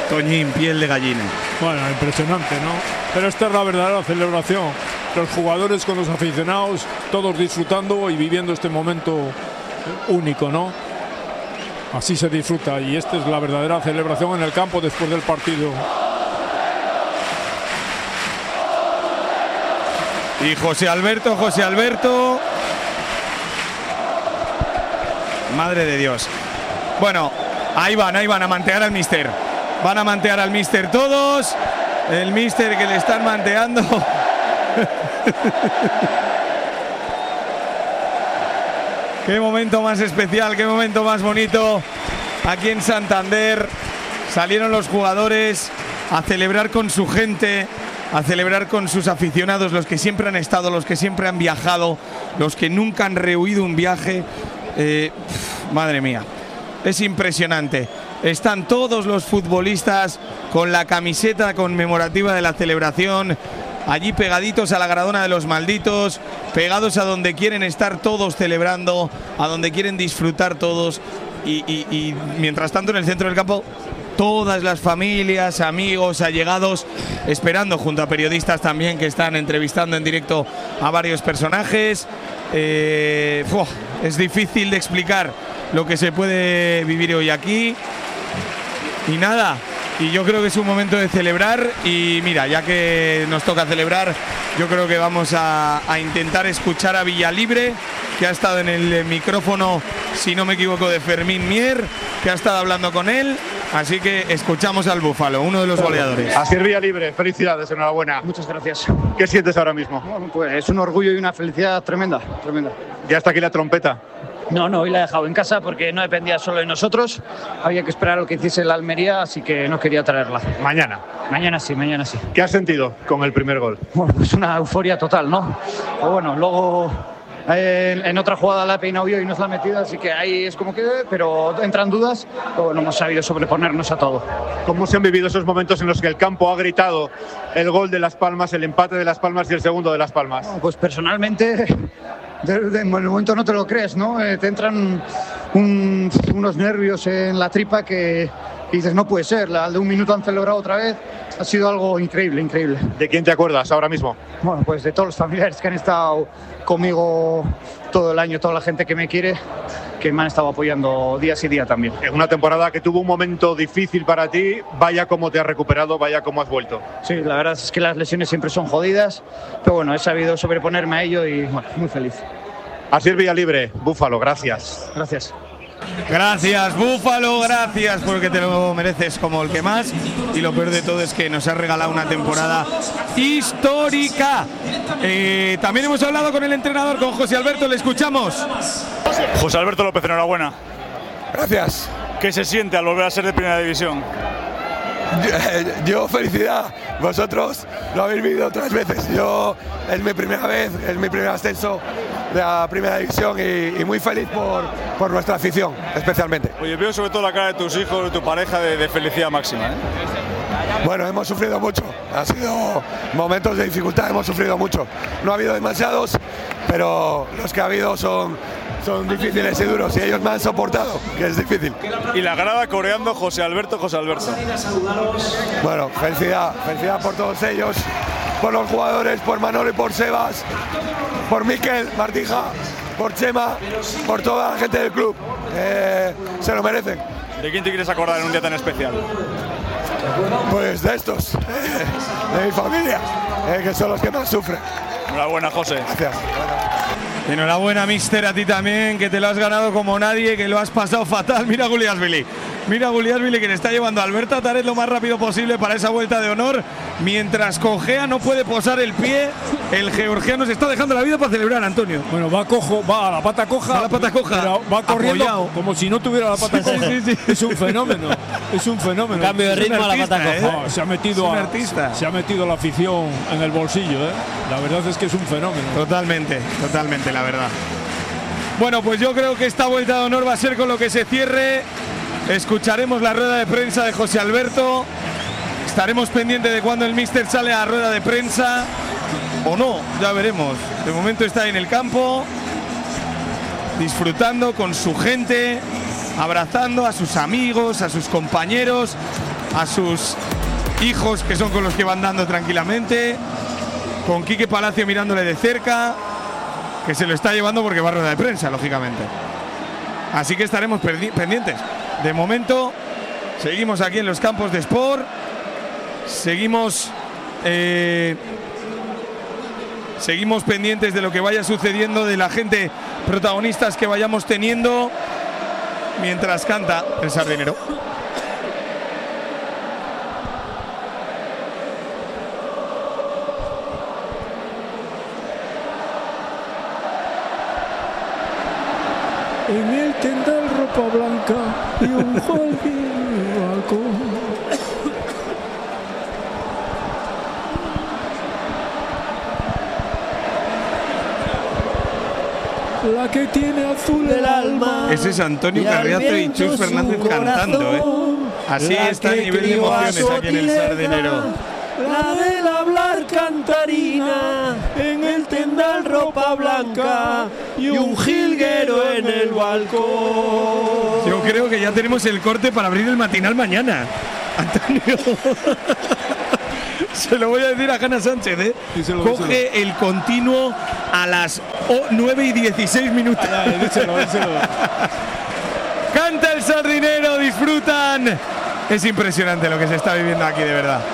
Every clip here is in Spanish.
Toñín, piel de gallina. Bueno, impresionante, ¿no? Pero esta es la verdadera celebración. Los jugadores con los aficionados, todos disfrutando y viviendo este momento único, ¿no? Así se disfruta y esta es la verdadera celebración en el campo después del partido. Y José Alberto. Madre de Dios. Bueno, ahí van a mantear al míster. Van a mantear al míster todos. El míster que le están manteando. Qué momento más especial, qué momento más bonito. Aquí en Santander salieron los jugadores a celebrar con su gente, a celebrar con sus aficionados, los que siempre han estado, los que siempre han viajado, los que nunca han rehuido un viaje. Madre mía, es impresionante. Están todos los futbolistas con la camiseta conmemorativa de la celebración, allí pegaditos a la Gradona de los Malditos, pegados a donde quieren estar todos celebrando, a donde quieren disfrutar todos. Y mientras tanto en el centro del campo, todas las familias, amigos, allegados, esperando junto a periodistas también que están entrevistando en directo a varios personajes. Es difícil de explicar lo que se puede vivir hoy aquí. Y nada, y yo creo que es un momento de celebrar. Y mira, ya que nos toca celebrar, yo creo que vamos a intentar escuchar a Villalibre, que ha estado en el micrófono, si no me equivoco, de Fermín Mier, que ha estado hablando con él. Así que escuchamos al Búfalo, uno de los goleadores. Asier Villalibre, felicidades, enhorabuena. Muchas gracias. ¿Qué sientes ahora mismo? Bueno, pues es un orgullo y una felicidad tremenda, tremenda. Ya está aquí la trompeta. No, hoy la he dejado en casa porque no dependía solo de nosotros. Había que esperar a lo que hiciese la Almería, así que no quería traerla. Mañana. Mañana sí. ¿Qué has sentido con el primer gol? Bueno, pues una euforia total, ¿no? O bueno, luego en otra jugada la he peinado yo y nos la ha metido, así que ahí es como que, pero entran dudas, pero bueno, hemos sabido sobreponernos a todo. ¿Cómo se han vivido esos momentos en los que el campo ha gritado el gol de Las Palmas, el empate de Las Palmas y el segundo de Las Palmas? Bueno, pues personalmente, en el momento no te lo crees, ¿no? Te entran unos nervios en la tripa que dices, no puede ser, al de un minuto han celebrado otra vez. Ha sido algo increíble. ¿De quién te acuerdas ahora mismo? Bueno, pues de todos los familiares que han estado conmigo todo el año, toda la gente que me quiere, que me han estado apoyando día sí día también. En una temporada que tuvo un momento difícil para ti, vaya cómo te has recuperado, vaya cómo has vuelto. Sí, la verdad es que las lesiones siempre son jodidas, pero bueno, he sabido sobreponerme a ello y bueno, muy feliz. Asier Villalibre, Búfalo, gracias. Gracias. Gracias, Búfalo, gracias, porque te lo mereces como el que más. Y lo peor de todo es que nos ha regalado una temporada histórica. También hemos hablado con el entrenador, con José Alberto, le escuchamos. José Alberto López, enhorabuena. Gracias. ¿Qué se siente al volver a ser de Primera División? Yo felicidad, vosotros lo habéis vivido 3 veces. Yo es mi primera vez, es mi primer ascenso de la Primera División y muy feliz por nuestra afición, especialmente. Oye, veo sobre todo la cara de tus hijos, de tu pareja, de felicidad máxima, ¿eh? Bueno, hemos sufrido mucho, ha sido momentos de dificultad, hemos sufrido mucho. No ha habido demasiados, pero los que ha habido son difíciles y duros y ellos me han soportado, que es difícil. Y la grada coreando José Alberto. Bueno, felicidad por todos ellos, por los jugadores, por Manolo y por Sebas, por Miquel Martija, por Chema, por toda la gente del club. Se lo merecen. ¿De quién te quieres acordar en un día tan especial? Pues de estos, de mi familia, que son los que más sufren. Enhorabuena, José. Gracias. Enhorabuena, mister, a ti también, que te lo has ganado como nadie, que lo has pasado fatal. Mira a Guliasvili. Mira a Guliasvili, que le está llevando a Alberto Ataret lo más rápido posible para esa vuelta de honor. Mientras Cogea no puede posar el pie, el georgiano se está dejando la vida para celebrar, Antonio. Bueno, va cojo, va a la pata coja. A la pata coja. Pero va corriendo apoyado, como si no tuviera la pata coja. Sí. Es un fenómeno. Es un fenómeno. Cambio de ritmo a la pata coja. No, se ha metido la afición en el bolsillo, ¿eh? La verdad es que es un fenómeno. Totalmente, la verdad. Bueno, pues yo creo que esta vuelta de honor va a ser con lo que se cierre. Escucharemos la rueda de prensa de José Alberto. Estaremos pendientes de cuando el míster sale a la rueda de prensa o no, ya veremos. De momento está en el campo, disfrutando con su gente, abrazando a sus amigos, a sus compañeros. a sus hijos, que son con los que van dando tranquilamente, con Quique Palacio mirándole de cerca, que se lo está llevando porque va a rueda de prensa, lógicamente. Así que estaremos pendientes. De momento, seguimos aquí en los campos de Sport, seguimos pendientes de lo que vaya sucediendo, de la gente, protagonistas que vayamos teniendo, mientras canta el Sardinero. En el tendal ropa blanca y un balcón. La que tiene azul el alma. Ese es Antonio Carriazo y Chus Fernández cantando, Así está el nivel de emociones aquí en el Sardinero. La del hablar cantarina, en el tendal ropa blanca y un jilguero en el balcón. Yo creo que ya tenemos el corte para abrir el matinal mañana, Antonio. Se lo voy a decir a Hanna Sánchez, Coge el continuo a las 9:16. Díselo. Canta el Sardinero, disfrutan. Es impresionante lo que se está viviendo aquí, de verdad.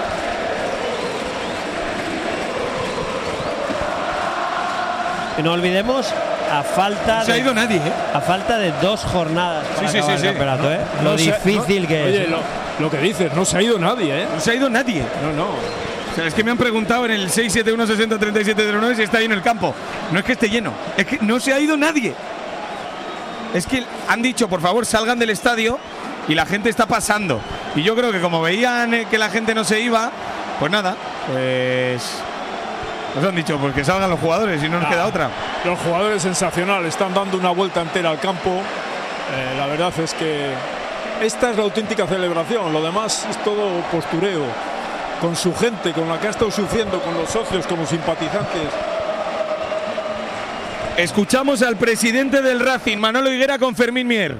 Y no olvidemos, a falta no se ha ido nadie, a falta de 2 jornadas para acabar el campeonato, lo difícil que es. Lo que dices, no se ha ido nadie, No se ha ido nadie. No. O sea, es que me han preguntado en el 671603709 si está lleno el campo. No es que esté lleno, es que no se ha ido nadie. Es que han dicho, por favor, salgan del estadio y la gente está pasando. Y yo creo que como veían que la gente no se iba, pues nada, pues nos han dicho pues que salgan los jugadores y no nos queda otra. Los jugadores sensacionales, están dando una vuelta entera al campo. La verdad es que esta es la auténtica celebración, lo demás es todo postureo. Con su gente, con la que ha estado sufriendo, con los socios, con los simpatizantes. Escuchamos al presidente del Racing, Manolo Higuera, con Fermín Mier.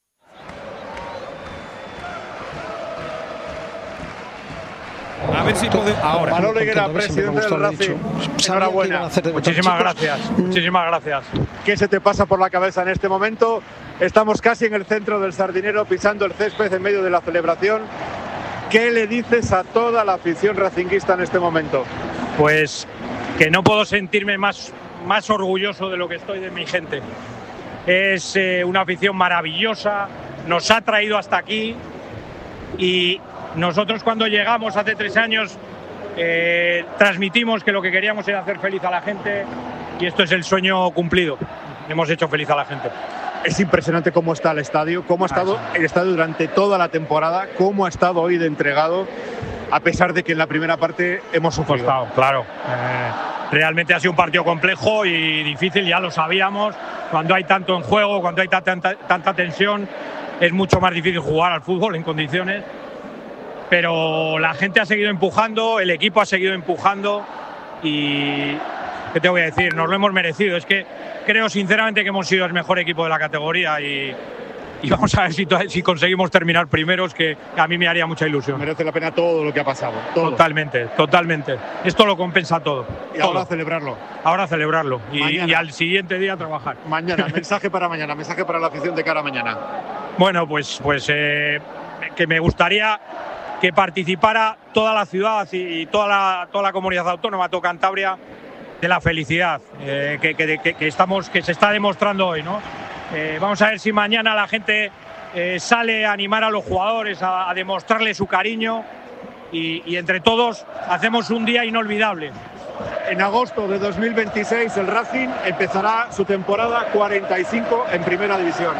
A ver si podemos. Ahora. Manolo Higuera, presidente del Racing. Enhorabuena. Muchísimas gracias. ¿Qué se te pasa por la cabeza en este momento? Estamos casi en el centro del Sardinero, pisando el césped en medio de la celebración. ¿Qué le dices a toda la afición racinguista en este momento? Pues que no puedo sentirme más orgulloso de lo que estoy de mi gente. Es una afición maravillosa, nos ha traído hasta aquí y nosotros cuando llegamos hace 3 años transmitimos que lo que queríamos era hacer feliz a la gente y esto es el sueño cumplido. Hemos hecho feliz a la gente. Es impresionante cómo está el estadio, cómo ha estado el estadio durante toda la temporada, cómo ha estado hoy de entregado, a pesar de que en la primera parte hemos sufrido. Claro. Realmente ha sido un partido complejo y difícil, ya lo sabíamos. Cuando hay tanto en juego, cuando hay tanta tensión, es mucho más difícil jugar al fútbol en condiciones. Pero la gente ha seguido empujando, el equipo ha seguido empujando y ¿qué te voy a decir? Nos lo hemos merecido. Es que creo sinceramente que hemos sido el mejor equipo de la categoría y vamos a ver si conseguimos terminar primeros, que a mí me haría mucha ilusión. Merece la pena todo lo que ha pasado. Todo. Totalmente. Esto lo compensa todo. Y ahora a celebrarlo. Ahora a celebrarlo. Y al siguiente día a trabajar. Mañana, mensaje para mañana, mensaje para la afición de cara a mañana. Bueno, pues que me gustaría que participara toda la ciudad y toda la comunidad autónoma, toda Cantabria, de la felicidad que se está demostrando hoy, ¿no? Vamos a ver si mañana la gente sale a animar a los jugadores, a demostrarle su cariño y entre todos hacemos un día inolvidable. En agosto de 2026 el Racing empezará su temporada 45 en Primera División.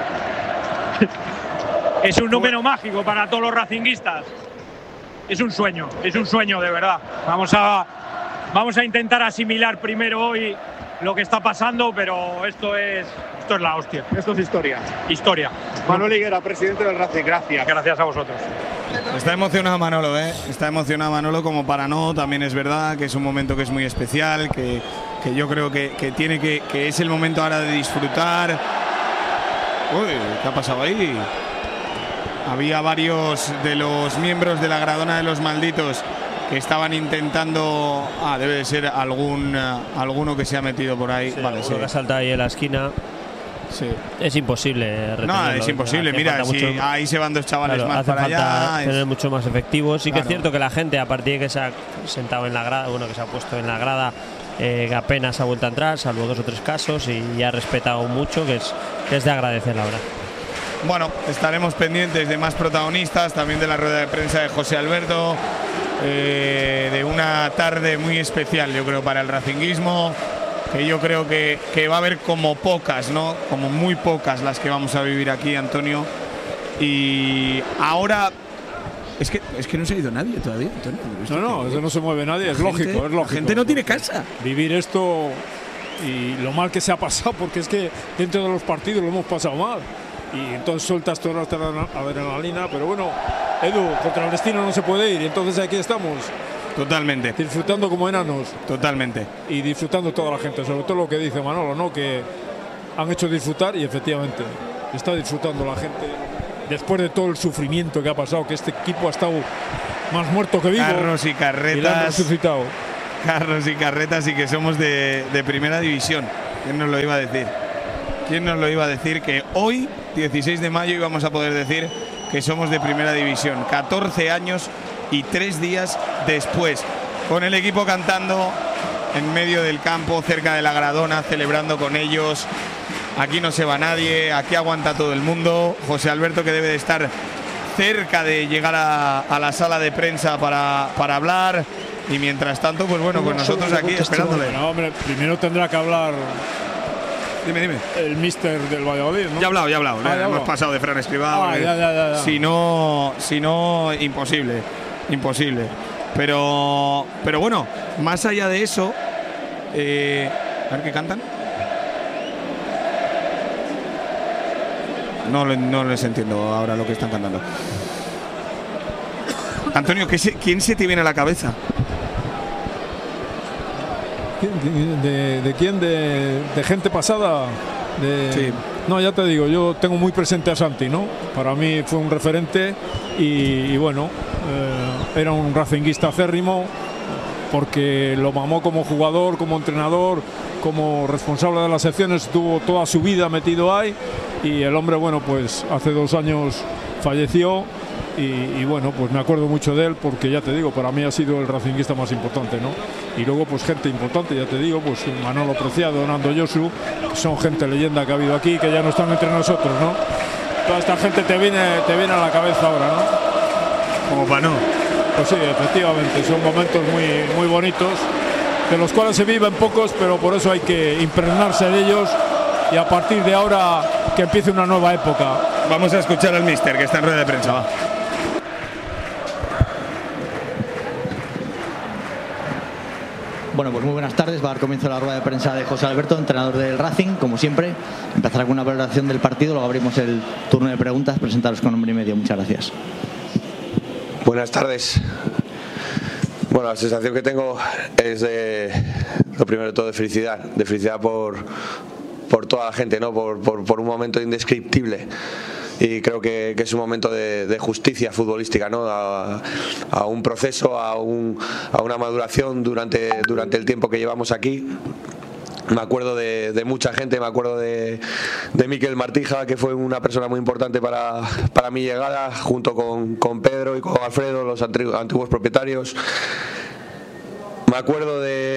Es un número mágico para todos los racinguistas. Es un sueño de verdad. Vamos a intentar asimilar primero hoy lo que está pasando, pero esto es la hostia. Esto es historia. Historia. Manuel Higuera, presidente del Racing, gracias. Gracias a vosotros. Está emocionado Manolo, Está emocionado Manolo como para no. También es verdad que es un momento que es muy especial, que yo creo que es el momento ahora de disfrutar. Uy, ¿qué ha pasado ahí? Había varios de los miembros de la Gradona de los Malditos que estaban intentando... debe de ser alguno que se ha metido por ahí. Sí, vale, sí. Que salta ahí en la esquina. Sí. Es imposible retenerlo. No, es imposible. Mira, si ahí se van dos chavales claro, más para allá. Hace tener mucho más efectivos. Sí que claro. es cierto que la gente, a partir de que se ha sentado en la grada, bueno, que se ha puesto en la grada, que apenas ha vuelto a entrar, salvo 2 o 3 casos, y ha respetado mucho, que es de agradecer, la verdad. Bueno, estaremos pendientes de más protagonistas, también de la rueda de prensa de José Alberto, de una tarde muy especial, yo creo, para el racinguismo, que yo creo que va a haber como pocas, ¿no? Como muy pocas las que vamos a vivir aquí, Antonio. Y ahora es que no se ha ido nadie todavía, Antonio. No, eso no se mueve nadie, es lógico. La gente no tiene casa. Vivir esto y lo mal que se ha pasado, porque es que dentro de los partidos lo hemos pasado mal. Y entonces sueltas toda la adrenalina, pero bueno, Edu, contra el destino no se puede ir, y entonces aquí estamos. Totalmente. Disfrutando como enanos. Totalmente. Y disfrutando toda la gente, sobre todo lo que dice Manolo, ¿no? Que han hecho disfrutar, y efectivamente está disfrutando la gente después de todo el sufrimiento que ha pasado, que este equipo ha estado más muerto que vivo. Carros y carretas. Y lo han resucitado. Carros y carretas, y que somos de primera división. ¿Quién nos lo iba a decir? ¿Quién nos lo iba a decir que hoy, 16 de mayo, íbamos a poder decir que somos de primera división? 14 años y 3 días después, con el equipo cantando en medio del campo, cerca de la Gradona, celebrando con ellos. Aquí no se va nadie, aquí aguanta todo el mundo. José Alberto, que debe de estar cerca de llegar a la sala de prensa para hablar. Y mientras tanto, pues bueno, pues nosotros aquí esperándole. No, hombre, primero tendrá que hablar... Dime. El míster del Valladolid, ¿no? Ya ha hablado. Hemos pasado de Fran Escribá. Ya. Si no, imposible. Pero bueno, más allá de eso, a ver qué cantan. No les entiendo ahora lo que están cantando. Antonio, ¿quién se te viene a la cabeza? ¿De quién? ¿De gente pasada? Sí. No, ya te digo, yo tengo muy presente a Santi, ¿no? Para mí fue un referente y bueno, era un racinguista acérrimo, porque lo mamó como jugador, como entrenador, como responsable de las secciones, estuvo toda su vida metido ahí, y el hombre, bueno, pues hace 2 años falleció. Y bueno, pues me acuerdo mucho de él, porque ya te digo, para mí ha sido el racinguista más importante, ¿no? Y luego pues gente importante, ya te digo, pues Manolo Preciado, Nando Josu, que son gente leyenda que ha habido aquí, que ya no están entre nosotros, ¿no? Toda esta gente te viene a la cabeza ahora, ¿no? Como para no. Pues sí, efectivamente, son momentos muy, muy bonitos, de los cuales se viven pocos, pero por eso hay que impregnarse de ellos, y a partir de ahora que empiece una nueva época. Vamos a escuchar al míster, que está en rueda de prensa, va. Bueno, pues muy buenas tardes. Va a dar comienzo la rueda de prensa de José Alberto, entrenador del Racing, como siempre. Empezará con una valoración del partido, luego abrimos el turno de preguntas. Presentaros con nombre y medio. Muchas gracias. Buenas tardes. Bueno, la sensación que tengo es lo primero de todo de felicidad por toda la gente, ¿no? Por un momento indescriptible. Y creo que es un momento de justicia futbolística, ¿no? A un proceso, a una maduración durante el tiempo que llevamos aquí. Me acuerdo de mucha gente, me acuerdo de Miquel Martija, que fue una persona muy importante para mi llegada, junto con Pedro y con Alfredo, los antiguos propietarios. Me acuerdo de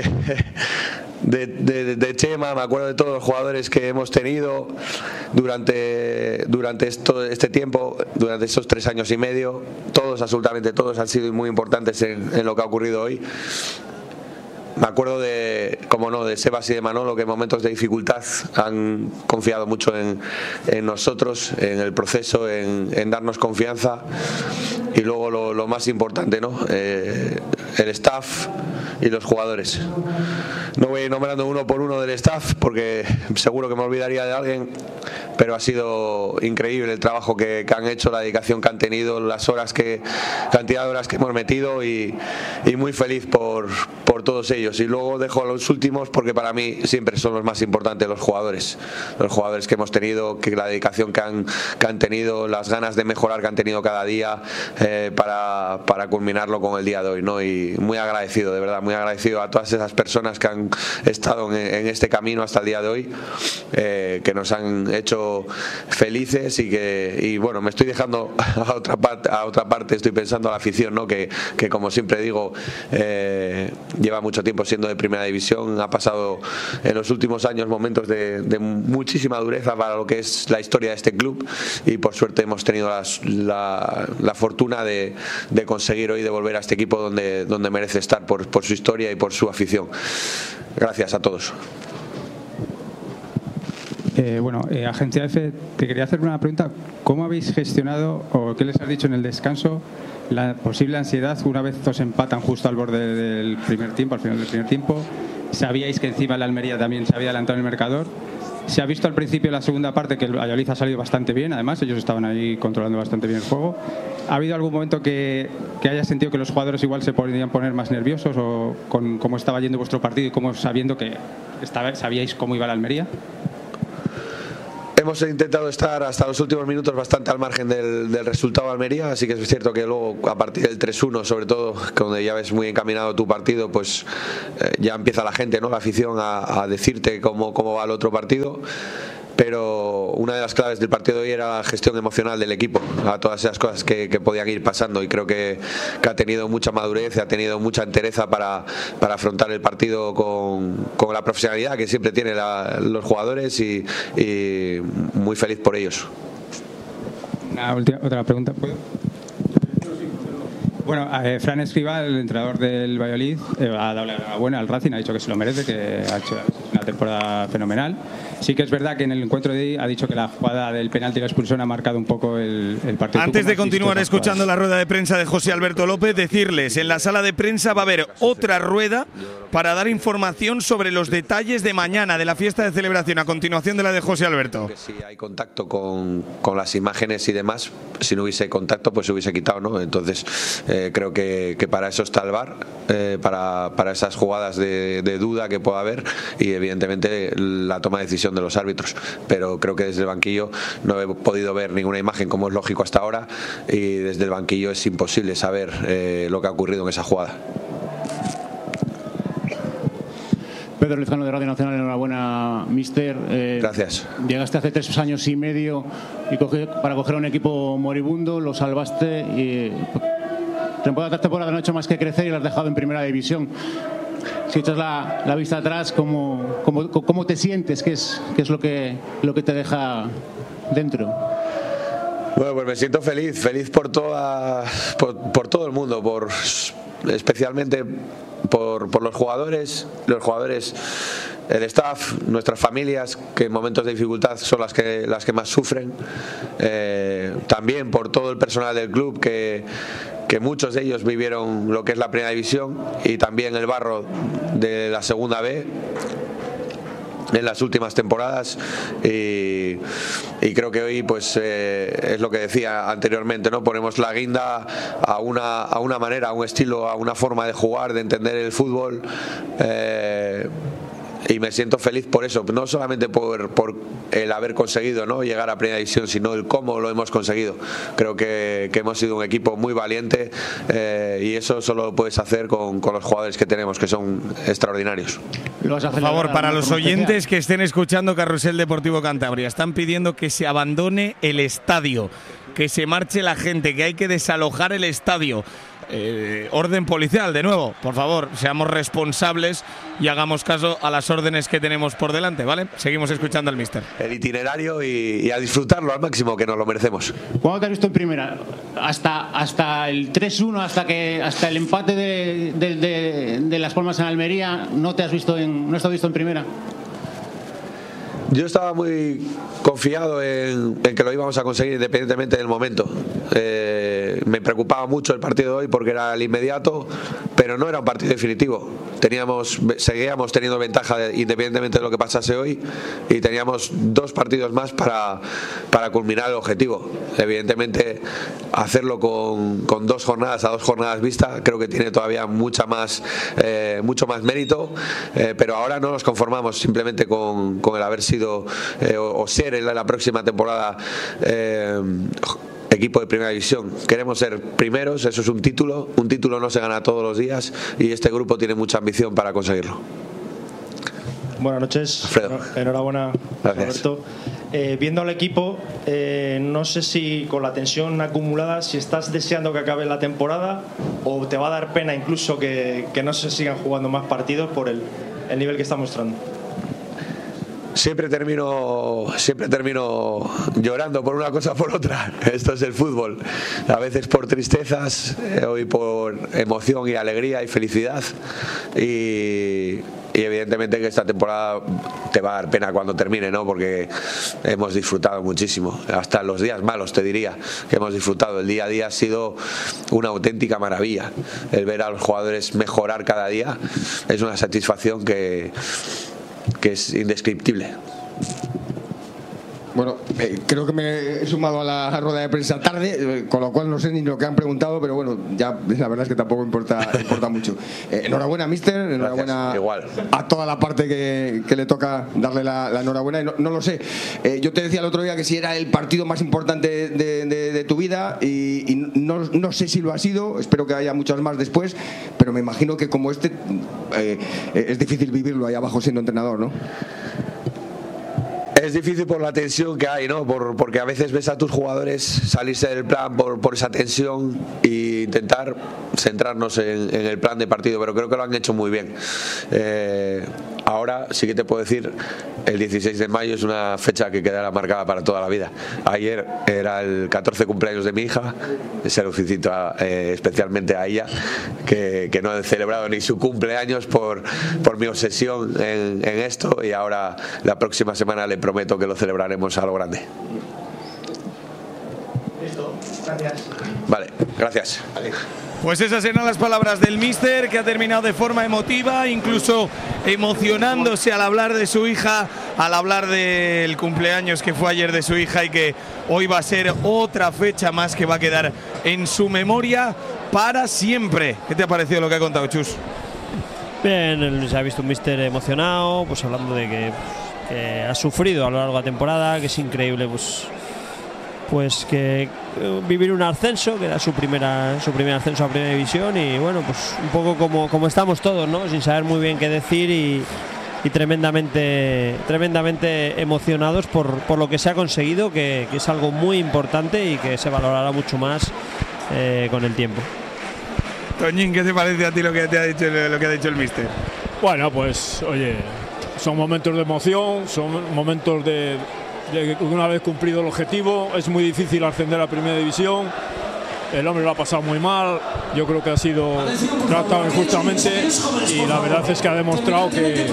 Chema, me acuerdo de todos los jugadores que hemos tenido durante este tiempo, durante estos 3 años y medio. Todos, absolutamente todos, han sido muy importantes en lo que ha ocurrido hoy. Me acuerdo de Sebas y de Manolo, que en momentos de dificultad han confiado mucho en nosotros, en el proceso, en darnos confianza. luego lo más importante, ¿no? El staff y los jugadores. No voy nombrando uno por uno del staff porque seguro que me olvidaría de alguien, pero ha sido increíble el trabajo que han hecho, la dedicación que han tenido, las cantidad de horas que hemos metido y muy feliz por todos ellos. Y luego dejo a los últimos porque para mí siempre son los más importantes, los jugadores que hemos tenido, que la dedicación que han tenido, las ganas de mejorar que han tenido cada día para culminarlo con el día de hoy, ¿no? Y muy agradecido, de verdad, muy agradecido a todas esas personas que han estado en este camino hasta el día de hoy, que nos han hecho felices y bueno, me estoy dejando a otra parte, estoy pensando a la afición, ¿no? Que como siempre digo, lleva mucho tiempo siendo de primera división, ha pasado en los últimos años momentos de muchísima dureza para lo que es la historia de este club y por suerte hemos tenido la fortuna de conseguir hoy devolver a este equipo donde merece estar por su historia y por su afición. Gracias a todos. Agencia F, te quería hacer una pregunta. ¿Cómo habéis gestionado o qué les has dicho en el descanso la posible ansiedad una vez os empatan justo al borde del primer tiempo, al final del primer tiempo? Sabíais que encima el Almería también se había adelantado en el marcador. Se ha visto al principio de la segunda parte que el Valladolid ha salido bastante bien, además ellos estaban ahí controlando bastante bien el juego. ¿Ha habido algún momento que hayas sentido que los jugadores igual se podían poner más nerviosos o con cómo estaba yendo vuestro partido y cómo sabiendo que sabíais cómo iba el Almería? Hemos intentado estar hasta los últimos minutos bastante al margen del resultado de Almería, así que es cierto que luego a partir del 3-1, sobre todo cuando ya ves muy encaminado tu partido, pues ya empieza la gente, ¿no? La afición a decirte cómo va el otro partido. Pero una de las claves del partido de hoy era la gestión emocional del equipo, a todas esas cosas que podían ir pasando, y creo que ha tenido mucha madurez, ha tenido mucha entereza para afrontar el partido con la profesionalidad que siempre tienen los jugadores y muy feliz por ellos. Otra pregunta, ¿puedo? Bueno, Fran Escribá, el entrenador del Valladolid, ha dado la enhorabuena al Racing, ha dicho que se lo merece, que ha hecho una temporada fenomenal. Sí que es verdad que en el encuentro de hoy ha dicho que la jugada del penalti y la expulsión ha marcado un poco el partido. Antes de continuar escuchando la rueda de prensa de José Alberto López, decirles, en la sala de prensa va a haber otra rueda para dar información sobre los detalles de mañana, de la fiesta de celebración, a continuación de la de José Alberto. Si hay contacto con las imágenes y demás, si no hubiese contacto pues se hubiese quitado, ¿no? Entonces creo que para eso está el VAR, para esas jugadas de duda que pueda haber y evidentemente la toma de decisión de los árbitros, pero creo que desde el banquillo no he podido ver ninguna imagen, como es lógico hasta ahora, y desde el banquillo es imposible saber lo que ha ocurrido en esa jugada. Pedro Lezcano de Radio Nacional, enhorabuena, mister. Gracias. Llegaste hace 3 años y medio para coger a un equipo moribundo, lo salvaste y temporada tras temporada no ha hecho más que crecer y lo has dejado en primera división. Si echas la vista atrás, ¿cómo te sientes? ¿Qué es lo que te deja dentro? Bueno, pues me siento feliz por todo el mundo, especialmente por los jugadores, el staff, nuestras familias, que en momentos de dificultad son las que más sufren, también por todo el personal del club que muchos de ellos vivieron lo que es la primera división y también el barro de la segunda B en las últimas temporadas y creo que hoy pues es lo que decía anteriormente, ¿no? Ponemos la guinda a una manera, a un estilo, a una forma de jugar, de entender el fútbol, y me siento feliz por eso, no solamente por el haber conseguido, ¿no?, llegar a primera división, sino el cómo lo hemos conseguido. Creo que hemos sido un equipo muy valiente, y eso solo lo puedes hacer con los jugadores que tenemos, que son extraordinarios. Por favor, para los oyentes que estén escuchando Carrusel Deportivo Cantabria, están pidiendo que se abandone el estadio, que se marche la gente, que hay que desalojar el estadio. Orden policial, de nuevo, por favor, seamos responsables y hagamos caso a las órdenes que tenemos por delante, ¿vale? Seguimos escuchando al míster. El itinerario y a disfrutarlo al máximo, que nos lo merecemos. ¿Cuándo te has visto en primera? Hasta el 3-1, hasta el empate de Las Palmas en Almería, ¿no has estado visto en primera? Yo estaba muy confiado en que lo íbamos a conseguir independientemente del momento. Me preocupaba mucho el partido de hoy porque era el inmediato, pero no era un partido definitivo. Seguíamos teniendo ventaja independientemente de lo que pasase hoy, y teníamos 2 partidos más para culminar el objetivo. Evidentemente, hacerlo con 2 jornadas a 2 jornadas vista creo que tiene todavía mucho más mérito, pero ahora no nos conformamos simplemente con el haber sido o ser en la próxima temporada equipo de primera división. Queremos ser primeros, eso es un título no se gana todos los días, y este grupo tiene mucha ambición para conseguirlo. Buenas noches, Alfredo. Enhorabuena, Roberto. Viendo al equipo, no sé si con la tensión acumulada, si estás deseando que acabe la temporada o te va a dar pena incluso que no se sigan jugando más partidos por el nivel que está mostrando. Siempre termino llorando por una cosa o por otra. Esto es el fútbol. A veces por tristezas, hoy por emoción y alegría y felicidad. Y evidentemente que esta temporada te va a dar pena cuando termine, ¿no? Porque hemos disfrutado muchísimo. Hasta los días malos, te diría, que hemos disfrutado. El día a día ha sido una auténtica maravilla. El ver a los jugadores mejorar cada día es una satisfacción que es indescriptible. Bueno, creo que me he sumado a la rueda de prensa tarde, con lo cual no sé ni lo que han preguntado, pero bueno, ya la verdad es que tampoco importa mucho. Enhorabuena, mister, enhorabuena. Igual. A toda la parte que le toca darle la enhorabuena. No lo sé. Yo te decía el otro día que si era el partido más importante de tu vida, y no sé si lo ha sido, espero que haya muchos más después, pero me imagino que como este es difícil vivirlo ahí abajo siendo entrenador, ¿no? Es difícil por la tensión que hay, ¿no? Porque a veces ves a tus jugadores salirse del plan por esa tensión e intentar centrarnos en el plan de partido, pero creo que lo han hecho muy bien. Ahora sí que te puedo decir, el 16 de mayo es una fecha que quedará marcada para toda la vida. Ayer era el 14 cumpleaños de mi hija, se lo felicito especialmente a ella, que no he celebrado ni su cumpleaños por mi obsesión en esto, y ahora la próxima semana le prometo que lo celebraremos a lo grande. Listo, gracias. Vale, gracias. Vale. Pues esas eran las palabras del míster, que ha terminado de forma emotiva, incluso emocionándose al hablar de su hija, al hablar del cumpleaños que fue ayer de su hija, y que hoy va a ser otra fecha más que va a quedar en su memoria para siempre. ¿Qué te ha parecido lo que ha contado Chus? Bien, se ha visto un míster emocionado, pues hablando de que ha sufrido a lo largo de la temporada, que es increíble pues que vivir un ascenso, que era su primer ascenso a primera división, y bueno, pues un poco como estamos todos, ¿no? Sin saber muy bien qué decir, y tremendamente emocionados por lo que se ha conseguido, que es algo muy importante y que se valorará mucho más con el tiempo. Toñín, ¿qué te parece a ti lo que ha dicho el míster? Bueno, pues oye, son momentos de emoción, son momentos de una vez cumplido el objetivo. Es muy difícil ascender a primera división. El hombre lo ha pasado muy mal, yo creo que ha sido tratado injustamente, y la verdad es que ha demostrado que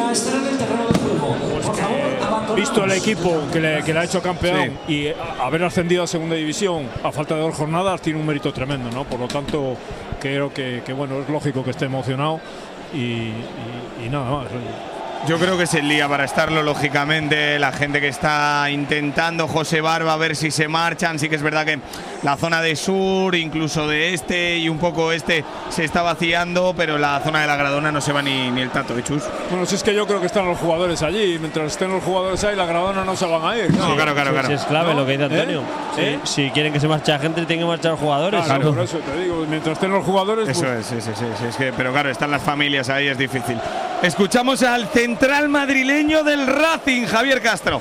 visto el equipo que le ha hecho campeón, sí, y haber ascendido a segunda división a falta de 2 jornadas tiene un mérito tremendo, ¿no? Por lo tanto, creo que bueno, es lógico que esté emocionado, y nada más. Yo creo que es el día para estarlo, lógicamente. La gente que está intentando, José Barba, a ver si se marchan. Sí que es verdad que la zona de sur, incluso de este y un poco este, se está vaciando, pero la zona de la Gradona no se va ni el tato, ¿eh, Chus? Bueno, si es que yo creo que están los jugadores allí, y mientras estén los jugadores ahí, la Gradona no se van a ir. No, claro. Sí, es clave, ¿no? Lo que dice Antonio. Si quieren que se marche la gente, tienen que marchar los jugadores. Claro, por eso te digo, mientras estén los jugadores. Eso pues... es que, pero claro, están las familias ahí, es difícil. Escuchamos al central madrileño del Racing, Javier Castro.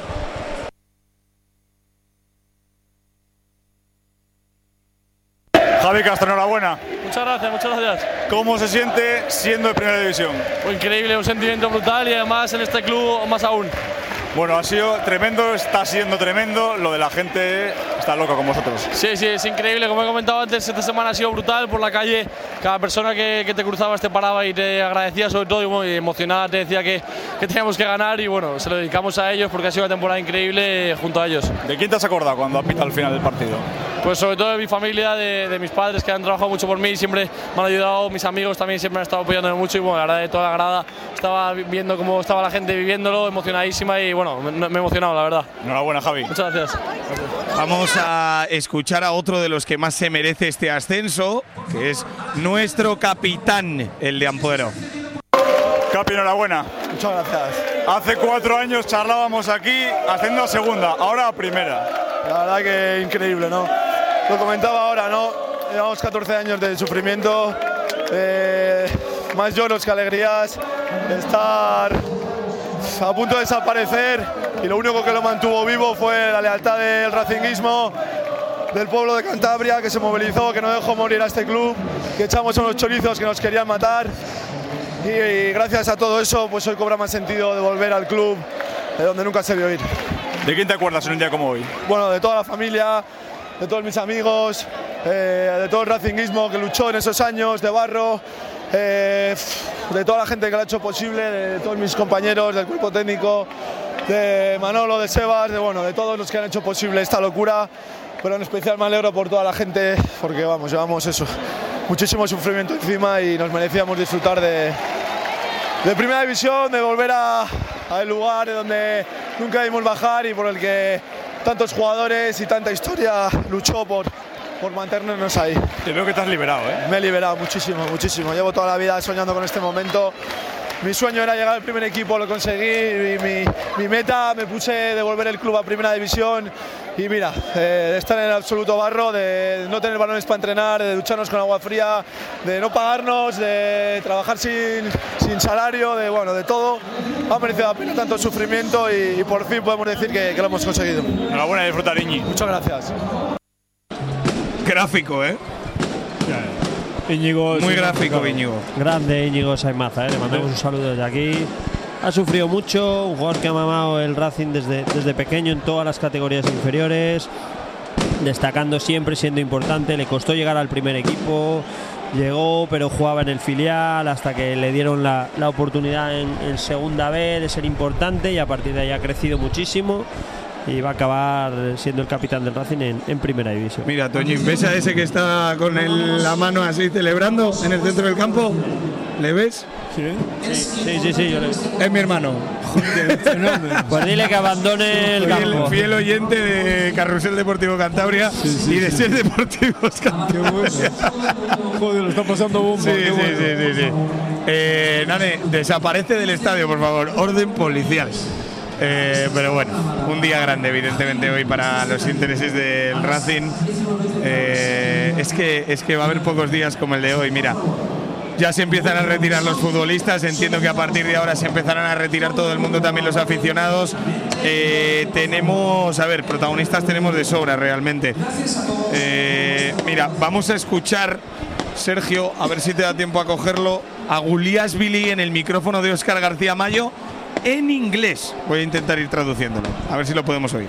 Javi Castro, enhorabuena. Muchas gracias. ¿Cómo se siente siendo de primera división? Pues increíble, un sentimiento brutal, y además en este club más aún. Bueno, ha sido tremendo, está siendo tremendo. Lo de la gente está loca con vosotros. Sí, es increíble. Como he comentado antes, esta semana ha sido brutal. Por la calle, cada persona que te cruzaba te paraba y te agradecía, sobre todo, y emocionada te decía que teníamos que ganar. Y bueno, se lo dedicamos a ellos porque ha sido una temporada increíble junto a ellos. ¿De quién te has acordado cuando has pitado al final del partido? Pues sobre todo de mi familia, de mis padres que han trabajado mucho por mí, siempre me han ayudado, mis amigos también siempre han estado apoyándome mucho y bueno, la verdad de toda la grada estaba viendo cómo estaba la gente viviéndolo, emocionadísima y bueno, me he emocionado, la verdad. Enhorabuena, Javi. Muchas gracias. Vamos a escuchar a otro de los que más se merece este ascenso, que es nuestro capitán, el de Ampuero. Capi, enhorabuena. Muchas gracias. Hace 4 años charlábamos aquí haciendo a segunda, ahora a primera. La verdad que increíble, ¿no? Lo comentaba ahora, ¿no? Llevamos 14 años de sufrimiento, más lloros que alegrías, estar a punto de desaparecer y lo único que lo mantuvo vivo fue la lealtad del racinguismo, del pueblo de Cantabria que se movilizó, que no dejó morir a este club, que echamos unos chorizos que nos querían matar y gracias a todo eso pues hoy cobra más sentido de volver al club de donde nunca se vio ir. ¿De quién te acuerdas en un día como hoy? Bueno, de toda la familia, de todos mis amigos, de todo el racinguismo que luchó en esos años, de Barro, de toda la gente que lo ha hecho posible, de todos mis compañeros, del cuerpo técnico, de Manolo, de Sebas, de todos los que han hecho posible esta locura, pero en especial me alegro por toda la gente, porque vamos, llevamos eso, muchísimo sufrimiento encima y nos merecíamos disfrutar de primera división, de volver al lugar de donde nunca debimos bajar y por el que tantos jugadores y tanta historia luchó por mantenernos ahí. Te veo que te has liberado, ¿eh? Me he liberado muchísimo, muchísimo. Llevo toda la vida soñando con este momento. Mi sueño era llegar al primer equipo, lo conseguí. Y mi meta, me puse de volver el club a primera división. Y mira, de estar en el absoluto barro, de no tener balones para entrenar, de ducharnos con agua fría, de no pagarnos, de trabajar sin salario, de todo. Ha merecido la pena tanto sufrimiento y por fin podemos decir que lo hemos conseguido. Enhorabuena y disfrutar, Iñi. Muchas gracias. Gráfico, ¿eh? Íñigo, muy gráfico, Íñigo. Grande Íñigo Saimaza, le mandamos un saludo desde aquí. Ha sufrido mucho, un jugador que ha mamado el Racing desde pequeño en todas las categorías inferiores, destacando siempre, siendo importante. Le costó llegar al primer equipo, llegó pero jugaba en el filial hasta que le dieron la oportunidad en segunda B de ser importante y a partir de ahí ha crecido muchísimo. Y va a acabar siendo el capitán del Racing en primera división. Mira, Toñín, ¿ves a ese que está con la mano así celebrando en el centro del campo? ¿Le ves? Sí, yo le veo. Es mi hermano. Pues dile que abandone el campo. Fiel oyente de Carrusel Deportivo Cantabria y de Ser Deportivos Cantabria. Joder, lo está pasando bomba. Sí. Nane, desaparece del estadio, por favor. Orden policial. Pero bueno, un día grande evidentemente hoy para los intereses del Racing. Es que va a haber pocos días como el de hoy. Mira, ya se empiezan a retirar los futbolistas. Entiendo que a partir de ahora se empezarán a retirar todo el mundo, también los aficionados. Tenemos, protagonistas tenemos de sobra realmente. Mira, vamos a escuchar, Sergio, a ver si te da tiempo a cogerlo, a Guliasvili en el micrófono de Óscar García Mayo en inglés. Voy a intentar ir traduciéndolo, a ver si lo podemos oír.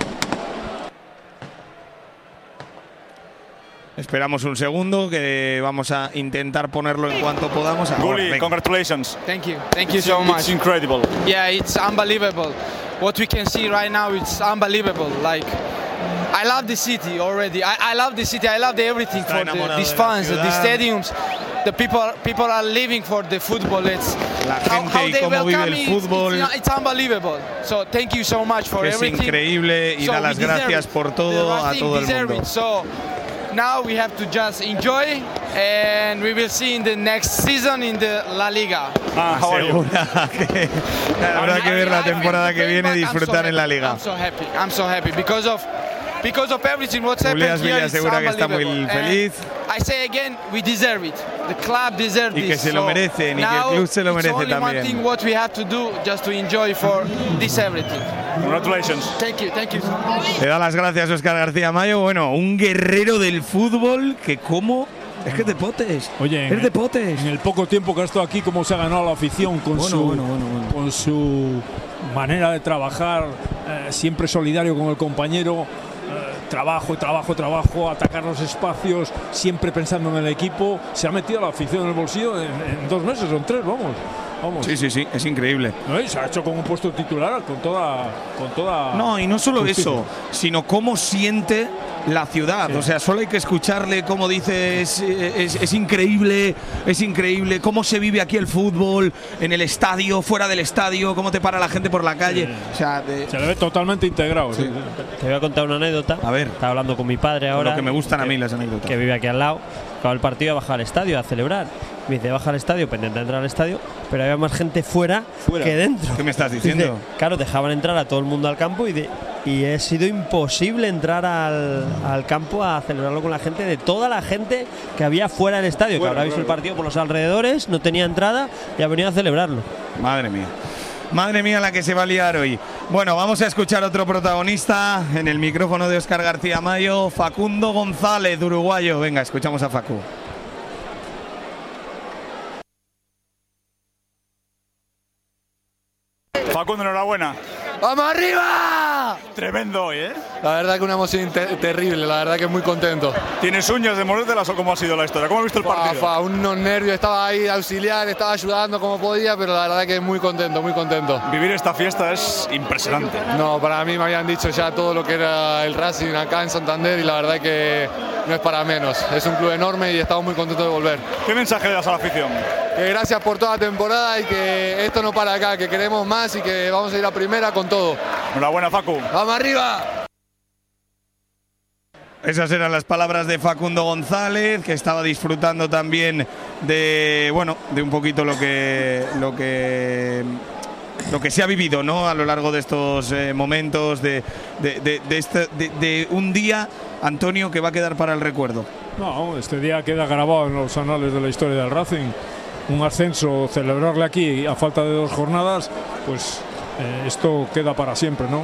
Esperamos un segundo, que vamos a intentar ponerlo en cuanto podamos. Gulli, congratulations. Thank you so much. It's incredible. Yeah, it's unbelievable. What we can see right now, it's unbelievable. Like, I love the city already. I love the city. I love everything for these fans, the stadiums. The people are living for the football. It's la gente y cómo vive el fútbol. It's unbelievable. So thank you so much for everything. Es increíble y da las gracias por todo a todo el mundo. So now we have to just enjoy, and we will see in the next season in the La Liga. Habrá que ver la temporada que viene y disfrutar en la Liga. I'm so happy because of everything what's happened here. Asegura que está muy feliz. I say again, we deserve it. The club deserves this. Y que se lo merecen, y que el club se lo merece también. One thing what we have to do just to enjoy for this everything. Congratulations. Thank you. Le da las gracias a Óscar García Mayo. Bueno, un guerrero del fútbol que como... Es que es de potes. Oye, es de potes. En el poco tiempo que ha estado aquí, cómo se ha ganado la afición con su manera de trabajar, siempre solidario con el compañero. Trabajo, atacar los espacios, siempre pensando en el equipo. Se ha metido la afición en el bolsillo en 2 meses o en 3, vamos. Sí, es increíble. ¿No? Y se ha hecho con un puesto titular con toda. No, y no solo justicia. eso, sino cómo siente la ciudad. O sea, solo hay que escucharle cómo dice, es increíble cómo se vive aquí el fútbol, en el estadio, fuera del estadio, cómo te para la gente por la calle. Sí. O sea, se le ve totalmente integrado. Sí. Te voy a contar una anécdota. A ver. Estaba hablando con mi padre ahora. Lo que me gustan a mí las anécdotas. Que vive aquí al lado. Acaba el partido, baja al estadio a celebrar. Me dice, baja al estadio, pendiente de entrar al estadio, pero había más gente fuera que dentro. ¿Qué me estás diciendo? Dice, claro, dejaban entrar a todo el mundo al campo y ha sido imposible entrar al campo a celebrarlo con la gente, de toda la gente que había fuera del estadio, que habrá visto el partido por los alrededores, no tenía entrada y ha venido a celebrarlo. Madre mía la que se va a liar hoy. Bueno, vamos a escuchar otro protagonista en el micrófono de Óscar García Mayo, Facundo González, uruguayo. Venga, escuchamos a Facu. Facundo, enhorabuena. ¡Vamos arriba! Tremendo hoy, ¿eh? La verdad que una emoción terrible, la verdad que muy contento. ¿Tienes uñas de mordértelas o cómo ha sido la historia? ¿Cómo has visto el partido? Unos nervios, estaba ahí de auxiliar, estaba ayudando como podía, pero la verdad que muy contento, muy contento. Vivir esta fiesta es impresionante. No, para mí me habían dicho ya todo lo que era el Racing acá en Santander y la verdad que no es para menos. Es un club enorme y estamos muy contentos de volver. ¿Qué mensaje le das a la afición? Que gracias por toda la temporada y que esto no para acá, que queremos más y que vamos a ir a primera con todo. Enhorabuena, Facu. ¡Vamos arriba! Esas eran las palabras de Facundo González, que estaba disfrutando también de un poquito lo que se ha vivido, ¿no? A lo largo de estos momentos de un día, Antonio, que va a quedar para el recuerdo. No, este día queda grabado en los anales de la historia del Racing. Un ascenso, celebrarle aquí a falta de 2 jornadas, pues esto queda para siempre, ¿no?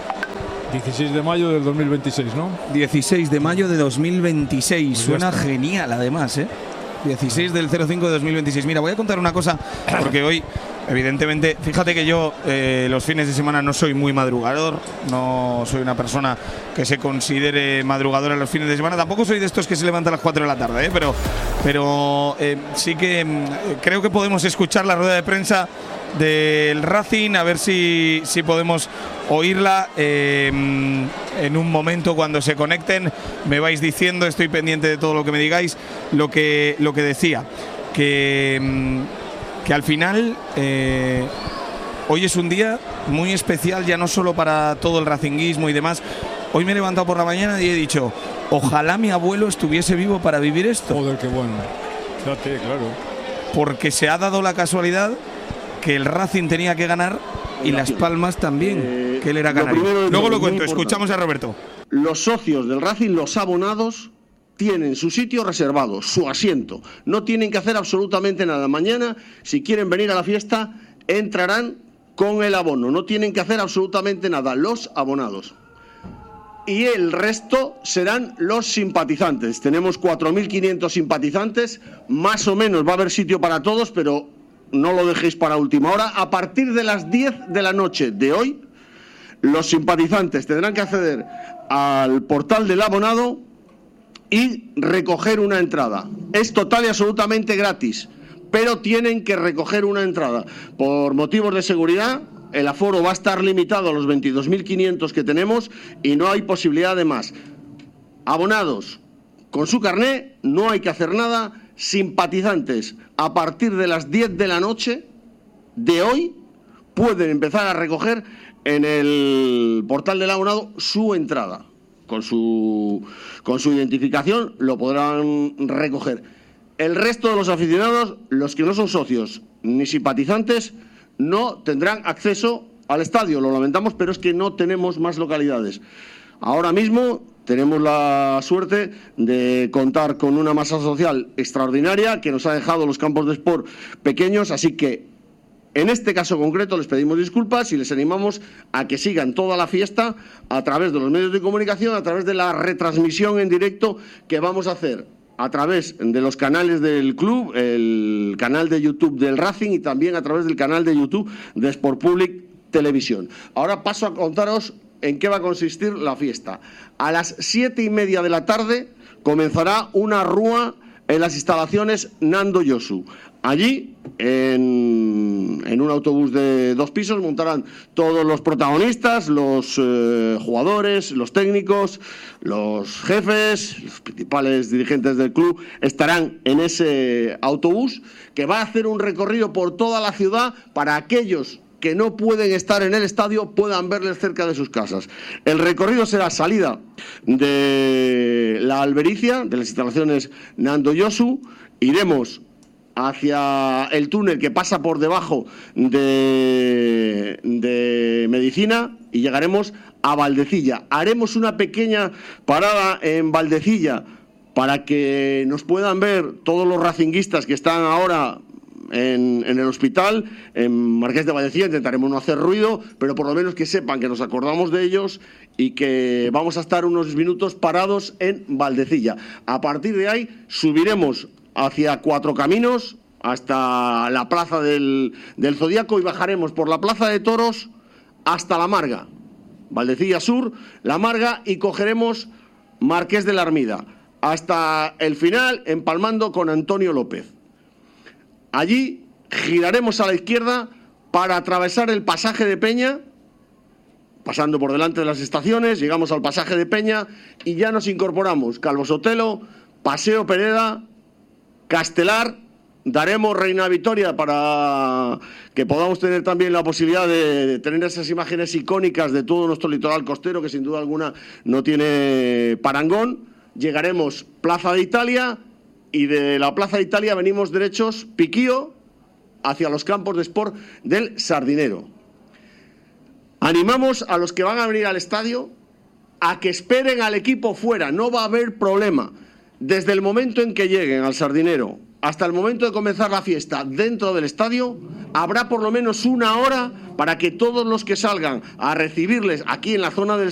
16 de mayo del 2026, ¿no? 16 de mayo de 2026. Pues suena genial, además, ¿eh? 16 del 05 de 2026. Mira, voy a contar una cosa, porque hoy, evidentemente, fíjate que yo los fines de semana no soy muy madrugador, no soy una persona que se considere madrugadora los fines de semana, tampoco soy de estos que se levantan a las 4 de la tarde, pero sí que creo que podemos escuchar la rueda de prensa del Racing, a ver si podemos oírla en un momento cuando se conecten. Me vais diciendo, estoy pendiente de todo lo que me digáis. Lo que decía, que al final hoy es un día muy especial, ya no solo para todo el racinguismo y demás. Hoy me he levantado por la mañana y he dicho, ojalá mi abuelo estuviese vivo para vivir esto. Joder, qué bueno. Fíjate, claro. Porque se ha dado la casualidad que el Racing tenía que ganar y Las Palmas también, que él era canario. Luego lo cuento, escuchamos a Roberto. Los socios del Racing, los abonados, tienen su sitio reservado, su asiento. No tienen que hacer absolutamente nada. Mañana, si quieren venir a la fiesta, entrarán con el abono. No tienen que hacer absolutamente nada, los abonados. Y el resto serán los simpatizantes. Tenemos 4.500 simpatizantes, más o menos va a haber sitio para todos, pero no lo dejéis para última hora. A partir de las 10 de la noche de hoy, los simpatizantes tendrán que acceder al portal del abonado y recoger una entrada. Es total y absolutamente gratis, pero tienen que recoger una entrada. Por motivos de seguridad, el aforo va a estar limitado a los 22.500 que tenemos y no hay posibilidad de más. Abonados, con su carné, no hay que hacer nada. Simpatizantes, a partir de las 10 de la noche de hoy, pueden empezar a recoger en el portal del abonado su entrada. Con su identificación lo podrán recoger. El resto de los aficionados, los que no son socios ni simpatizantes, no tendrán acceso al estadio. Lo lamentamos, pero es que no tenemos más localidades. Ahora mismo tenemos la suerte de contar con una masa social extraordinaria que nos ha dejado los campos de sport pequeños, así que en este caso concreto les pedimos disculpas y les animamos a que sigan toda la fiesta a través de los medios de comunicación, a través de la retransmisión en directo que vamos a hacer a través de los canales del club, el canal de YouTube del Racing y también a través del canal de YouTube de Sport Public televisión. Ahora paso a contaros en qué va a consistir la fiesta. A las 7:30 de la tarde comenzará una rúa en las instalaciones Nando Yosu. Allí, en un autobús de 2 pisos, montarán todos los protagonistas, los jugadores, los técnicos, los jefes, los principales dirigentes del club, estarán en ese autobús que va a hacer un recorrido por toda la ciudad para aquellos que no pueden estar en el estadio puedan verles cerca de sus casas. El recorrido será salida de la Albericia, de las instalaciones Nando Yosu, iremos hacia el túnel que pasa por debajo de Medicina y llegaremos a Valdecilla. Haremos una pequeña parada en Valdecilla para que nos puedan ver todos los racinguistas que están ahora en el hospital, en Marqués de Valdecilla. Intentaremos no hacer ruido, pero por lo menos que sepan que nos acordamos de ellos y que vamos a estar unos minutos parados en Valdecilla. A partir de ahí subiremos hacia Cuatro Caminos hasta la plaza del Zodíaco y bajaremos por la plaza de Toros hasta La Marga, Valdecilla Sur, La Marga, y cogeremos Marqués de la Armida hasta el final, empalmando con Antonio López. Allí giraremos a la izquierda para atravesar el pasaje de Peña, pasando por delante de las estaciones, llegamos al pasaje de Peña y ya nos incorporamos Calvo Sotelo, Paseo Pereda, Castelar. Daremos Reina Victoria para que podamos tener también la posibilidad de tener esas imágenes icónicas de todo nuestro litoral costero, que sin duda alguna no tiene parangón. Llegaremos Plaza de Italia y de la Plaza de Italia venimos derechos Piquío hacia los campos de sport del Sardinero. Animamos a los que van a venir al estadio a que esperen al equipo fuera, no va a haber problema. Desde el momento en que lleguen al Sardinero hasta el momento de comenzar la fiesta dentro del estadio, habrá por lo menos 1 hora para que todos los que salgan a recibirles aquí en la zona del